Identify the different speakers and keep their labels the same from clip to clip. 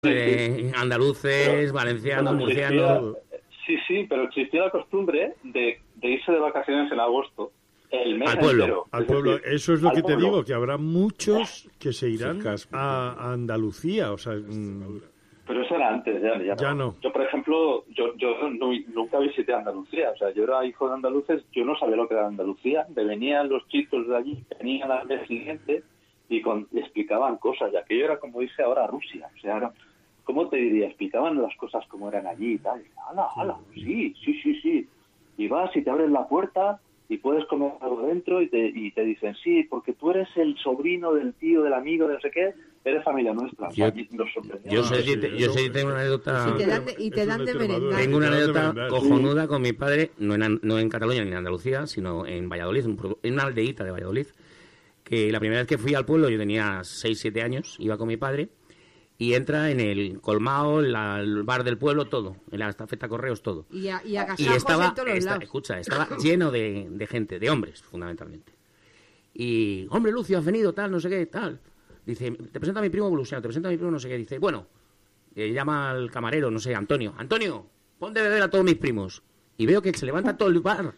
Speaker 1: Andaluces, valencianos, murcianos...
Speaker 2: Sí, pero existía la costumbre de irse de vacaciones en agosto, el mes
Speaker 3: al pueblo,
Speaker 2: entero.
Speaker 3: al pueblo. Eso es lo que te
Speaker 2: pueblo.
Speaker 3: digo, que habrá muchos que se irán a Andalucía, o sea...
Speaker 2: Pero eso era antes, ya no. Yo, por ejemplo, yo nunca visité Andalucía, o sea, yo era hijo de andaluces, yo no sabía lo que era Andalucía, me venían los chicos de allí, venían al mes siguiente y explicaban cosas, y aquello era, como dice ahora, Rusia, o sea, era... ¿Cómo te diría? Explicaban las cosas como eran allí y tal. ¡Hala! Sí. Y vas y te abres la puerta y puedes comer algo dentro y te dicen, sí, porque tú eres el sobrino del tío, del amigo, de no sé qué, eres familia nuestra.
Speaker 1: Yo sé, tengo una anécdota...
Speaker 4: Y te dan de merendar.
Speaker 1: Tengo una anécdota cojonuda con mi padre, no en Cataluña ni en Andalucía, sino en Valladolid, en una aldeíta de Valladolid, que la primera vez que fui al pueblo, yo tenía 6-7 años, iba con mi padre, y entra en el colmado, el bar del pueblo, todo, en la estafeta correos, todo.
Speaker 4: Y estaba, en todos los lados.
Speaker 1: Escucha, estaba lleno de gente, de hombres, fundamentalmente. Y, hombre, Lucio, has venido, tal, no sé qué, tal. Dice, te presento a mi primo Evolucionado, te presento a mi primo no sé qué. Dice, bueno, llama al camarero, no sé, Antonio, pon de beber a todos mis primos. Y veo que se levanta todo el bar.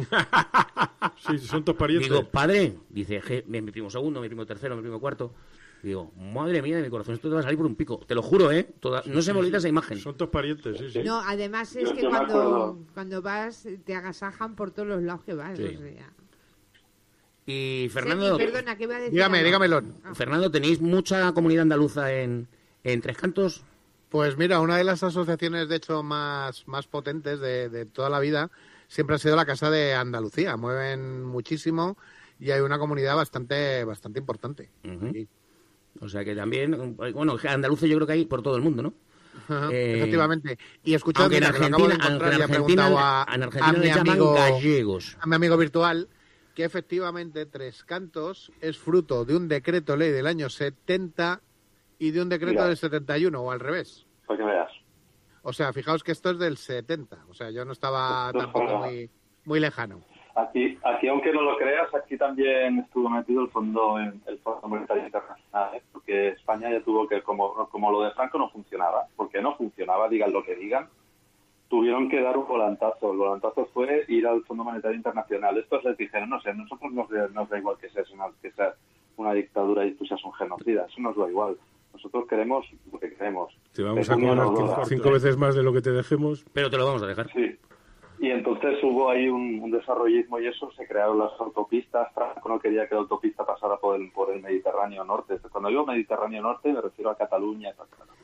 Speaker 3: Sí, son tus parientes.
Speaker 1: Digo, padre, dice, mi primo segundo, mi primo tercero, mi primo cuarto... Digo, madre mía de mi corazón, esto te va a salir por un pico. Te lo juro, ¿eh? No se me olvida esa imagen.
Speaker 3: Son tus parientes, sí.
Speaker 4: No, además es que cuando vas te agasajan por todos los lados que vas. Sí. O sea.
Speaker 1: Y Fernando...
Speaker 4: perdona, ¿qué iba a decir?
Speaker 5: Dígamelo.
Speaker 1: Fernando, ¿tenéis mucha comunidad andaluza en Tres Cantos?
Speaker 5: Pues mira, una de las asociaciones, de hecho, más potentes de toda la vida siempre ha sido la Casa de Andalucía. Mueven muchísimo y hay una comunidad bastante importante.
Speaker 1: Uh-huh. O sea que también, bueno, andaluces yo creo que hay por todo el mundo, ¿no?
Speaker 5: Efectivamente. Y escuchando,
Speaker 1: en Argentina le llaman gallegos.
Speaker 5: A mi amigo virtual, que efectivamente Tres Cantos es fruto de un decreto ley del año 70 y de un decreto del 71, o al revés.
Speaker 2: Para que veas.
Speaker 5: O sea, fijaos que esto es del 70. O sea, yo no estaba tampoco muy lejano.
Speaker 2: Aquí, aunque no lo creas, aquí también estuvo metido el Fondo Monetario Internacional, ¿eh? Porque España ya tuvo que, como lo de Franco no funcionaba, porque no funcionaba, digan lo que digan, tuvieron que dar un volantazo. El volantazo fue ir al Fondo Monetario Internacional. Estos les dijeron, no sé, nosotros nos da igual que sea una dictadura y tú seas un genocida, eso nos da igual. Nosotros queremos lo que queremos.
Speaker 3: Te vamos a cobrar 5 veces más de lo que te dejemos.
Speaker 1: Pero te lo vamos a dejar.
Speaker 2: Sí. Y entonces hubo ahí un desarrollismo y eso, se crearon las autopistas. Franco no quería que la autopista pasara por el Mediterráneo Norte. Cuando digo Mediterráneo Norte me refiero a Cataluña,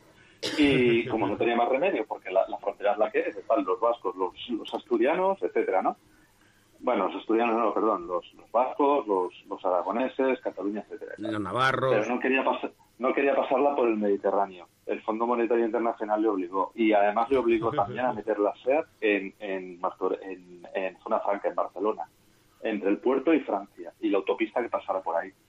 Speaker 2: y como no tenía más remedio, porque la frontera es la que es, están los vascos, los asturianos, etcétera, ¿no? Bueno, los asturianos no, perdón, los vascos, los aragoneses, Cataluña, etcétera.
Speaker 1: Los navarros.
Speaker 2: Pero no quería pasarla por el Mediterráneo. El Fondo Monetario Internacional le obligó. Y además le obligó también a meter la SER en Zona Franca, en Barcelona, entre el puerto y Francia, y la autopista que pasara por ahí.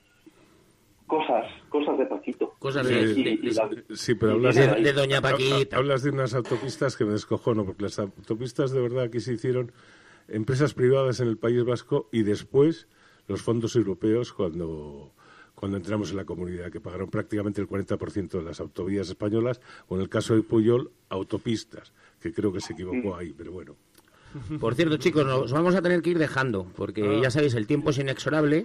Speaker 2: Cosas de Paquito.
Speaker 1: Cosas
Speaker 3: sí, pero hablas
Speaker 1: de Doña Paquita.
Speaker 3: Hablas de unas autopistas que me descojono, porque las autopistas de verdad que se hicieron empresas privadas en el País Vasco y después los fondos europeos cuando entramos en la comunidad, que pagaron prácticamente el 40% de las autovías españolas, o en el caso de Pujol, autopistas, que creo que se equivocó ahí, pero bueno.
Speaker 1: Por cierto, chicos, nos vamos a tener que ir dejando, porque ya sabéis, el tiempo es inexorable,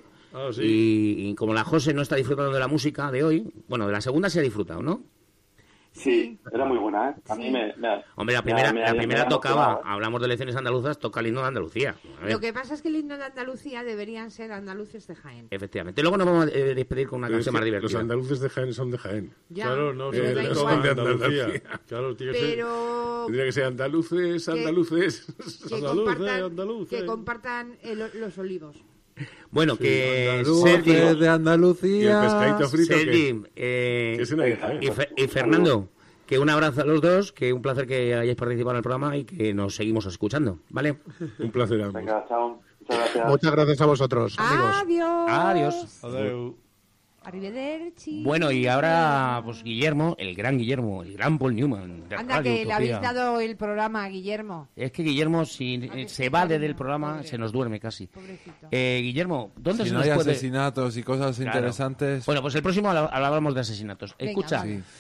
Speaker 1: y como la José no está disfrutando de la música de hoy, bueno, de la segunda se ha disfrutado, ¿no?
Speaker 2: Sí, era muy buena, ¿eh? A mí
Speaker 1: Hombre, la primera tocaba, hablamos de elecciones andaluzas, toca el himno de Andalucía.
Speaker 4: Lo que pasa es que el himno de Andalucía deberían ser andaluces de Jaén.
Speaker 1: Efectivamente. Luego nos vamos a despedir con una canción más divertida.
Speaker 3: Los andaluces de Jaén son de Jaén.
Speaker 4: Ya,
Speaker 3: claro, no son de Andalucía. Claro, tendría que ser andaluces.
Speaker 4: Que compartan los olivos.
Speaker 1: Bueno, que
Speaker 6: Sergi de Andalucía
Speaker 3: y el pescadito frito
Speaker 1: Sergi, y Fernando, que un abrazo a los dos, que un placer que hayáis participado en el programa y que nos seguimos escuchando, ¿vale?
Speaker 3: Un placer a ambos.
Speaker 2: Venga, chao. Muchas gracias.
Speaker 5: Muchas gracias a vosotros, amigos.
Speaker 4: Adiós.
Speaker 6: Adiós.
Speaker 4: Arrivederci.
Speaker 1: Bueno, y ahora, pues Guillermo, el gran Paul Newman.
Speaker 4: Anda, que le habéis dado el programa a Guillermo.
Speaker 1: Es que Guillermo, si se va desde el programa, pobre, se nos duerme casi.
Speaker 4: Pobrecito.
Speaker 1: Guillermo, ¿dónde
Speaker 6: si
Speaker 1: se
Speaker 6: no
Speaker 1: nos
Speaker 6: hay
Speaker 1: puede...?
Speaker 6: asesinatos y cosas interesantes...
Speaker 1: Bueno, pues el próximo hablábamos de asesinatos.
Speaker 4: Venga,
Speaker 1: escucha,
Speaker 6: sí.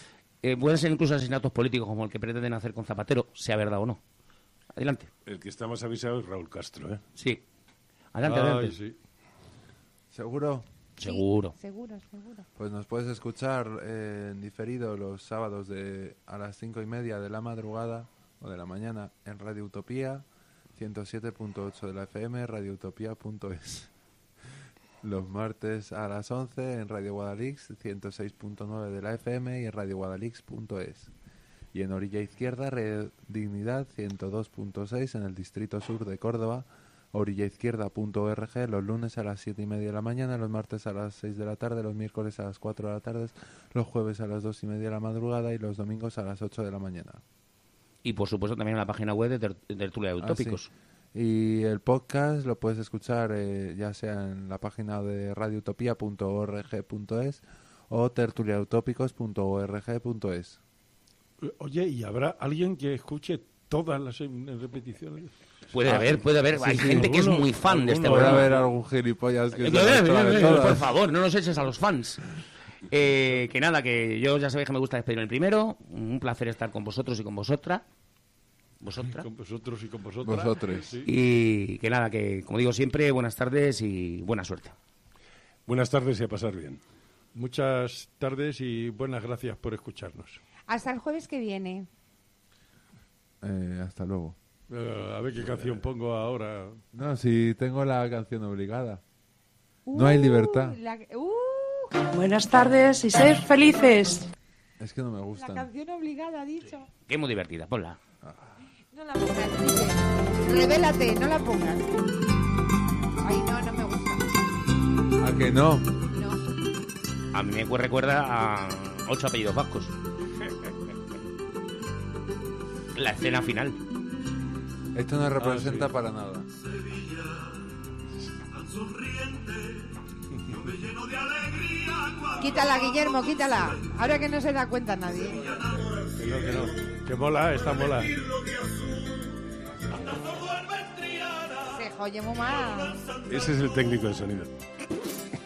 Speaker 1: pueden ser incluso asesinatos políticos como el que pretenden hacer con Zapatero, sea verdad o no. Adelante.
Speaker 3: El que está más avisado es Raúl Castro, ¿eh?
Speaker 1: Sí. Adelante.
Speaker 6: Sí.
Speaker 7: ¿Seguro?
Speaker 1: Seguro.
Speaker 4: Seguro.
Speaker 7: Pues nos puedes escuchar en diferido los sábados a las 5:30 de la madrugada o de la mañana en Radio Utopía, 107.8 de la FM, radioutopía.es. Los martes a las 11 en Radio Guadalix, 106.9 de la FM y en radioguadalix.es. Y en Orilla Izquierda, Red Dignidad, 102.6 en el Distrito Sur de Córdoba, orillaizquierda.org, los lunes a las 7:30 de la mañana, los martes a las 6 de la tarde, los miércoles a las 4 de la tarde, los jueves a las 2:30 de la madrugada y los domingos a las 8 de la mañana.
Speaker 1: Y por supuesto también en la página web de Tertulia de Utópicos.
Speaker 7: Sí. Y el podcast lo puedes escuchar ya sea en la página de radioutopia.org.es o tertuliautópicos.org.es.
Speaker 6: Oye, ¿y habrá alguien que escuche todas las repeticiones?
Speaker 1: Puede haber. Hay gente que es muy fan de este
Speaker 7: Puede
Speaker 1: programa.
Speaker 7: haber algún gilipollas que
Speaker 1: por favor, no nos eches a los fans. Que nada, que yo ya sabéis que me gusta despedirme el primero. Un placer estar con vosotros y con vosotras.
Speaker 6: Con vosotros y con vosotras.
Speaker 7: Vosotros.
Speaker 6: Sí.
Speaker 1: Y que nada, que como digo siempre, buenas tardes y buena suerte.
Speaker 3: Buenas tardes y a pasar bien.
Speaker 6: Muchas tardes y buenas gracias por escucharnos.
Speaker 4: Hasta el jueves que viene.
Speaker 7: Hasta luego.
Speaker 6: A ver qué canción pongo ahora.
Speaker 7: No, si tengo la canción obligada. No hay libertad.
Speaker 8: Buenas tardes y sed felices.
Speaker 7: Es que no me gusta.
Speaker 4: La canción obligada, ha dicho.
Speaker 1: Que es muy divertida, ponla.
Speaker 4: No la pongas, dice. Revélate, no la pongas. Ay, no me gusta.
Speaker 7: ¿A que no?
Speaker 4: No.
Speaker 1: A mí me recuerda a 8 apellidos vascos. La escena final.
Speaker 7: Esto no representa para nada.
Speaker 4: Quítala, Guillermo, quítala. Ahora que no se da cuenta nadie.
Speaker 6: Que no. Que mola, esta mola.
Speaker 4: Se joye muy mal.
Speaker 3: Ese es el técnico de sonido.